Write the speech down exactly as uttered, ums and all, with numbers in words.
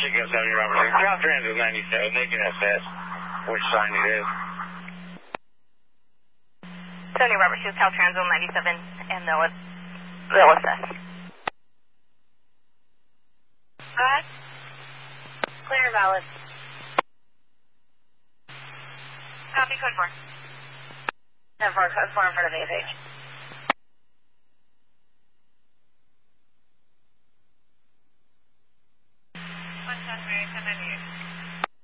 again, Tony Roberts. Caltrans is ninety-seven. They can assess which sign it is. Tony Roberts, Caltrans on ninety-seven, and they'll, they'll assess. Alright. Clear valid. Copy, code four. ten four, code four in front of A F H.